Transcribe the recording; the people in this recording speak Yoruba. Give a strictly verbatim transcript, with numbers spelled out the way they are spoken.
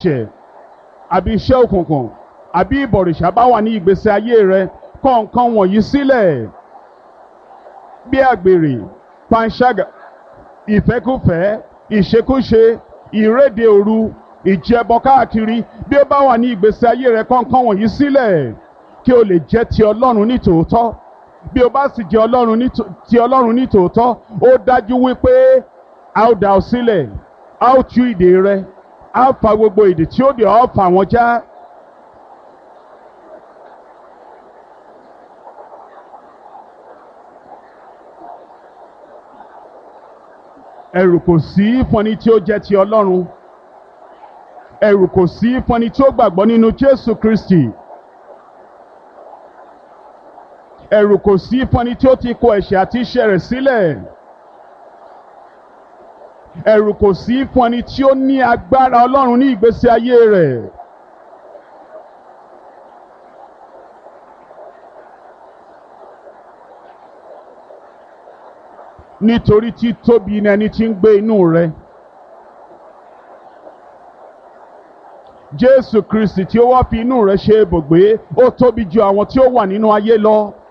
ẹ̀ṣẹ̀ àbí iṣẹ́ òkùnkùn àbí ìbọ̀rìṣà bá wà ní ìgbésí ayé rẹ, kọ̀ nǹkan wọ̀nyí sílẹ̀. Bí àgbèrè, panṣágà, ìfẹ́kúfẹ̀ẹ́, ìṣekúṣe, ìréde òru, ìjẹbọ káàkiri, bí ó bá wà ní ìgbésí ayé rẹ, kọ̀ nǹkan wọ̀nyí sílẹ̀ kí o lè jẹ́ ti Ọlọ́run ní tòótọ́. Bí o bá sì jẹ́ Ọlọ́run ní tò- ti Ọlọ́run ní tòótọ́, ó dájú wípé a ó dá ọ sílẹ̀, a ó tú ìdè rẹ, a ó fa gbogbo ìdè tí ó dè ọ́, fà wọ́n já. Ẹ̀rù kò sí fún ẹni tí ó jẹ́ ti Ọlọ́run. Ẹ̀rù kò sí fún ẹni tí ó gbàgbọ́ nínú Jésù Kristi. Ẹ̀rù kò sí fún ẹni tí ó ti kọ ẹ̀ṣẹ̀ àti iṣẹ́ rẹ̀ sílẹ̀. Ẹ̀rù kò sí fún ẹni tí ó ní agbára Ọlọ́run ní ìgbésí ayé rẹ̀. Nítorí tí tóbi ni ẹni tí ń gbé inú rẹ. Jésù Kristi tí ó wá fi inú rẹ ṣe ibùgbé, ó tóbi ju àwọn tí ó wà nínú ayé lọ.